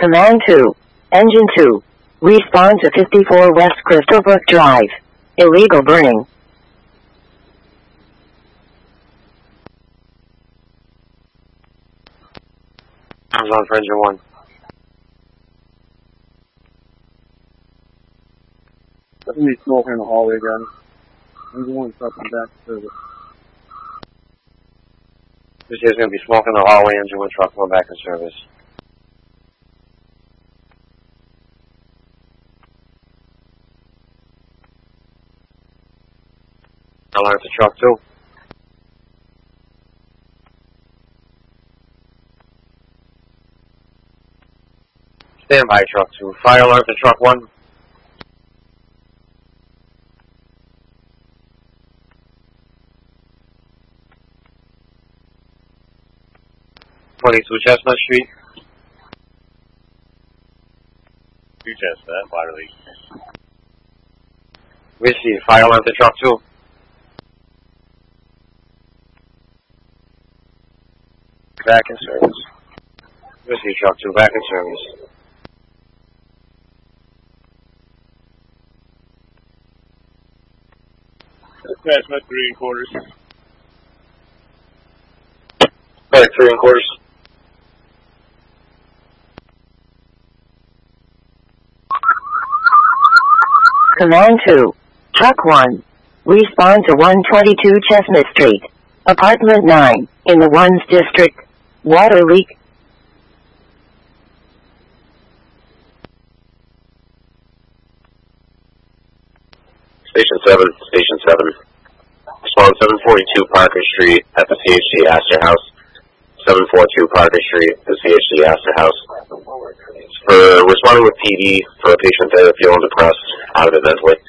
Command 2. Engine 2. Respawn to 54 West Crystal Brook Drive. Illegal burning. I'm on for engine 1. There's going to be smoke in the hallway again. Engine 1 stuck in back to service. This is going to be smoke in the hallway, engine 1 truck going back in service. Alert to truck 2. Stand by truck 2. Fire alert to truck 1. Chestnut Street. 2 Chestnut, water leak. Whiskey, fire alert to truck 2. Back in service. Whiskey, truck 2, back in service. Chestnut 3 1/4. Back 3 1/4. Command 2. Truck 1. Respawn to 122 Chestnut Street. Apartment 9, in the 1's district. Water leak. Station 7. Spawn 742 Parker Street at the CHC Astor House. 742 Parker Street at the CHC Astor House. For responding with PD for a patient that is feeling depressed, out of it mentally.